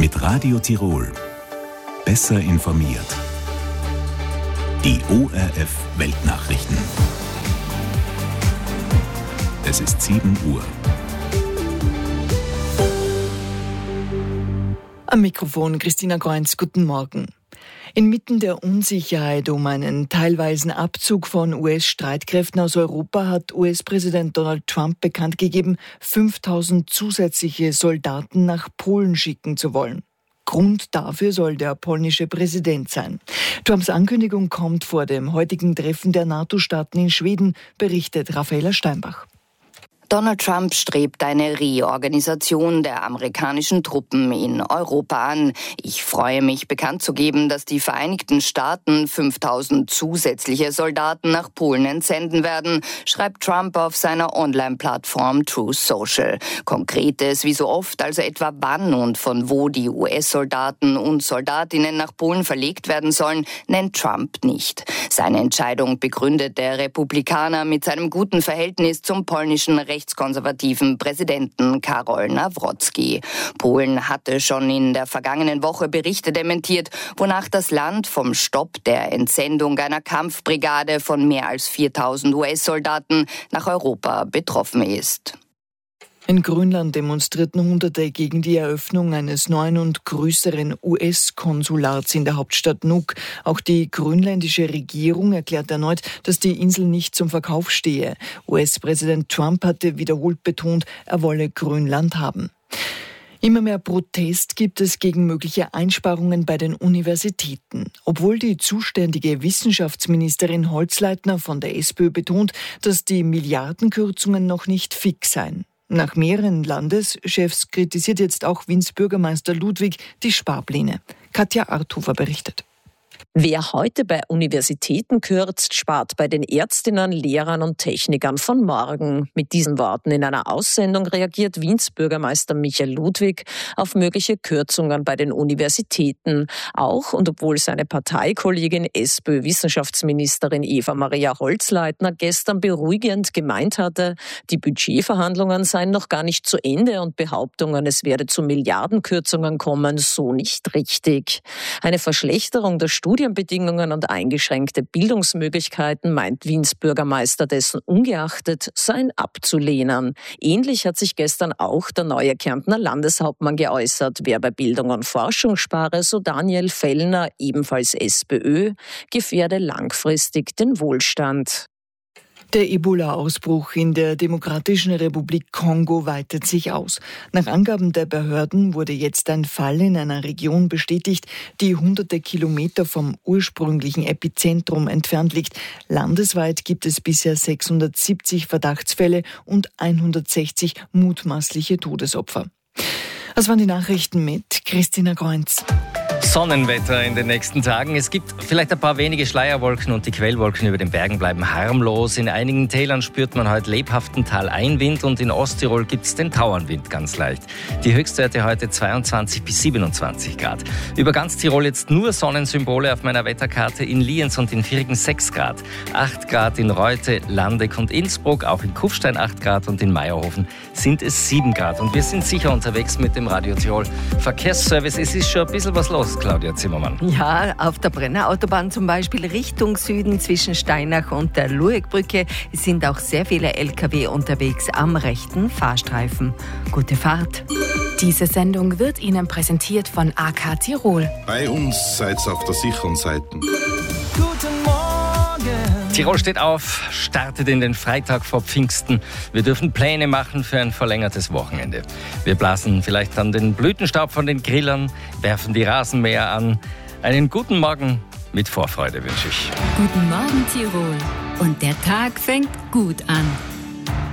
Mit Radio Tirol. Besser informiert. Die ORF Weltnachrichten. Es ist 7 Uhr. Am Mikrofon Christina Kreunz, guten Morgen. Inmitten der Unsicherheit um einen teilweisen Abzug von US-Streitkräften aus Europa hat US-Präsident Donald Trump bekannt gegeben, 5.000 zusätzliche Soldaten nach Polen schicken zu wollen. Grund dafür soll der polnische Präsident sein. Trumps Ankündigung kommt vor dem heutigen Treffen der NATO-Staaten in Schweden, berichtet Raffaella Steinbach. Donald Trump strebt eine Reorganisation der amerikanischen Truppen in Europa an. Ich freue mich, bekannt zu geben, dass die Vereinigten Staaten 5.000 zusätzliche Soldaten nach Polen entsenden werden, schreibt Trump auf seiner Online-Plattform Truth Social. Konkretes, wie so oft, also etwa wann und von wo die US-Soldaten und Soldatinnen nach Polen verlegt werden sollen, nennt Trump nicht. Seine Entscheidung begründet der Republikaner mit seinem guten Verhältnis zum polnischen rechtskonservativen Präsidenten Karol Nawrocki. Polen hatte schon in der vergangenen Woche Berichte dementiert, wonach das Land vom Stopp der Entsendung einer Kampfbrigade von mehr als 4.000 US-Soldaten nach Europa betroffen ist. In Grönland demonstrierten Hunderte gegen die Eröffnung eines neuen und größeren US-Konsulats in der Hauptstadt Nuuk. Auch die grönländische Regierung erklärt erneut, dass die Insel nicht zum Verkauf stehe. US-Präsident Trump hatte wiederholt betont, er wolle Grönland haben. Immer mehr Protest gibt es gegen mögliche Einsparungen bei den Universitäten. Obwohl die zuständige Wissenschaftsministerin Holzleitner von der SPÖ betont, dass die Milliardenkürzungen noch nicht fix seien. Nach mehreren Landeschefs kritisiert jetzt auch Wiens Bürgermeister Ludwig die Sparpläne. Katja Arthofer berichtet. Wer heute bei Universitäten kürzt, spart bei den Ärztinnen, Lehrern und Technikern von morgen. Mit diesen Worten in einer Aussendung reagiert Wiens Bürgermeister Michael Ludwig auf mögliche Kürzungen bei den Universitäten. Auch und obwohl seine Parteikollegin SPÖ-Wissenschaftsministerin Eva-Maria Holzleitner gestern beruhigend gemeint hatte, die Budgetverhandlungen seien noch gar nicht zu Ende und Behauptungen, es werde zu Milliardenkürzungen kommen, so nicht richtig. Eine Verschlechterung der Studienbedingungen und eingeschränkte Bildungsmöglichkeiten, meint Wiens Bürgermeister dessen ungeachtet, seien abzulehnen. Ähnlich hat sich gestern auch der neue Kärntner Landeshauptmann geäußert. Wer bei Bildung und Forschung spare, so Daniel Fellner, ebenfalls SPÖ, gefährde langfristig den Wohlstand. Der Ebola-Ausbruch in der Demokratischen Republik Kongo weitet sich aus. Nach Angaben der Behörden wurde jetzt ein Fall in einer Region bestätigt, die hunderte Kilometer vom ursprünglichen Epizentrum entfernt liegt. Landesweit gibt es bisher 670 Verdachtsfälle und 160 mutmaßliche Todesopfer. Das waren die Nachrichten mit Christina Kreunz. Sonnenwetter in den nächsten Tagen. Es gibt vielleicht ein paar wenige Schleierwolken und die Quellwolken über den Bergen bleiben harmlos. In einigen Tälern spürt man heute lebhaften Taleinwind und in Osttirol gibt es den Tauernwind ganz leicht. Die Höchstwerte heute 22 bis 27 Grad. Über ganz Tirol jetzt nur Sonnensymbole auf meiner Wetterkarte. In Lienz und in Virgen 6 Grad. 8 Grad in Reute, Landeck und Innsbruck. Auch in Kufstein 8 Grad und in Meierhofen sind es 7 Grad. Und wir sind sicher unterwegs mit dem Radio Tirol Verkehrsservice. Es ist schon ein bisschen was los, Claudia Zimmermann. Ja, auf der Brennerautobahn zum Beispiel Richtung Süden zwischen Steinach und der Luegbrücke sind auch sehr viele Lkw unterwegs am rechten Fahrstreifen. Gute Fahrt. Diese Sendung wird Ihnen präsentiert von AK Tirol. Bei uns seid ihr auf der sicheren Seite. Guten Morgen. Tirol steht auf, startet in den Freitag vor Pfingsten. Wir dürfen Pläne machen für ein verlängertes Wochenende. Wir blasen vielleicht dann den Blütenstaub von den Grillern, werfen die Rasenmäher an. Einen guten Morgen mit Vorfreude wünsche ich. Guten Morgen Tirol. Und der Tag fängt gut an.